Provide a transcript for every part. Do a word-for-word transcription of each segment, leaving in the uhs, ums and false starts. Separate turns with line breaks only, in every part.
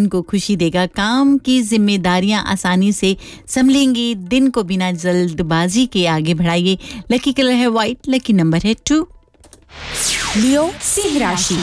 को खुशी देगा। काम की जिम्मेदारियां आसानी से संभलेंगी। दिन को बिना जल्दबाजी के आगे बढ़ाइए। लकी कलर है व्हाइट, लकी नंबर है टू।
लियो सिंह राशि,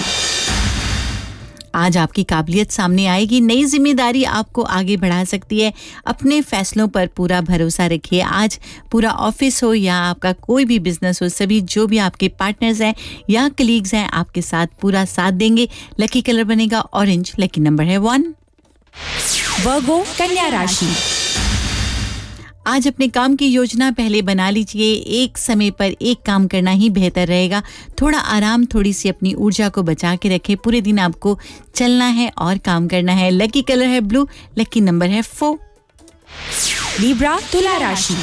आज आपकी काबिलियत सामने आएगी। नई जिम्मेदारी आपको आगे बढ़ा सकती है। अपने फैसलों पर पूरा भरोसा रखिए। आज पूरा ऑफिस हो या आपका कोई भी बिजनेस हो, सभी जो भी आपके पार्टनर्स हैं या कलीग्स हैं आपके साथ पूरा साथ देंगे। लकी कलर बनेगा ऑरेंज, लकी नंबर है वन।
वर्गो कन्या राशि,
आज अपने काम की योजना पहले बना लीजिए। एक समय पर एक काम करना ही बेहतर रहेगा। थोड़ा आराम, थोड़ी सी अपनी ऊर्जा को बचा के रखें। पूरे दिन आपको चलना है और काम करना है। लकी कलर है ब्लू, लकी नंबर है फोर।
लिब्रा तुला राशि,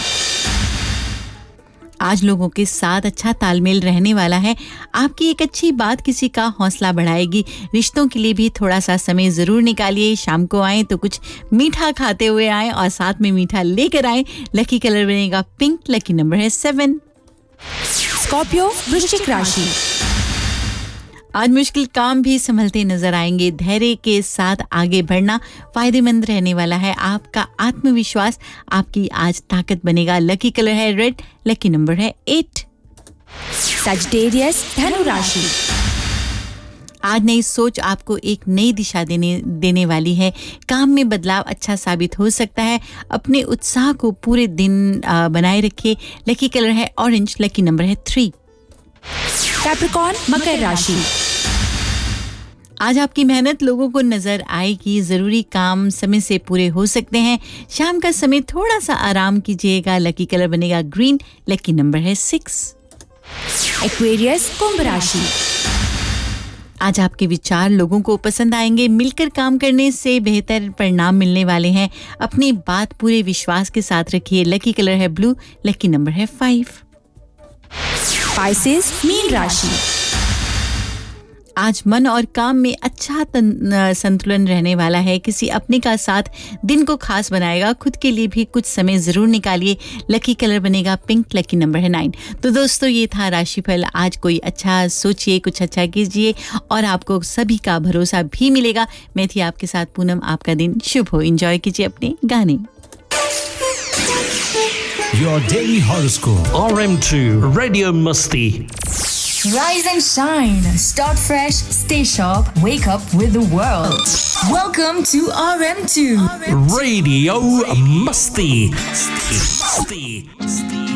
आज लोगों के साथ अच्छा तालमेल रहने वाला है। आपकी एक अच्छी बात किसी का हौसला बढ़ाएगी। रिश्तों के लिए भी थोड़ा सा समय जरूर निकालिए। शाम को आए तो कुछ मीठा खाते हुए आए और साथ में मीठा लेकर आए। लकी कलर बनेगा पिंक, लकी नंबर है सेवन।
स्कॉर्पियो वृश्चिक राशि,
आज मुश्किल काम भी संभलते नजर आएंगे। धैर्य के साथ आगे बढ़ना फायदेमंद रहने वाला है। आपका आत्मविश्वास आपकी आज ताकत बनेगा। लकी कलर है रेड, लकी नंबर है एट।
सजिटेरियस धनु राशि,
आज नई सोच आपको एक नई दिशा देने देने वाली है। काम में बदलाव अच्छा साबित हो सकता है। अपने उत्साह को पूरे दिन आ, बनाए रखिए। लकी कलर है ऑरेंज, लकी नंबर है थ्री।
कैप्रिकॉर्न मकर राशि,
आज आपकी मेहनत लोगों को नजर आएगी। जरूरी काम समय से पूरे हो सकते हैं। शाम का समय थोड़ा सा आराम कीजिएगा। लकी कलर बनेगा ग्रीन, लकी नंबर है सिक्स।
एक्वेरियस कुंभ राशि,
आज आपके विचार लोगों को पसंद आएंगे। मिलकर काम करने से बेहतर परिणाम मिलने वाले हैं। अपनी बात पूरे विश्वास के साथ रखिए। लकी कलर है ब्लू, लकी नंबर है फाइव।
पाइसेस मीन राशि,
आज मन और काम में अच्छा संतुलन रहने वाला है। किसी अपने का साथ दिन को खास बनाएगा। खुद के लिए भी कुछ समय जरूर निकालिए। लकी कलर बनेगा पिंक, लकी नंबर है नाइन। तो दोस्तों, ये था राशिफल। आज कोई अच्छा सोचिए, कुछ अच्छा कीजिए और आपको सभी का भरोसा भी मिलेगा। मैं थी आपके साथ पूनम। आपका दिन शुभ हो। एंजॉय कीजिए अपने गाने।
Your daily horoscope.
R M two Radio Musti.
Rise and shine. Start fresh. Stay sharp. Wake up with the world. Welcome to R M two.
Radio Musti. Musti. Musti.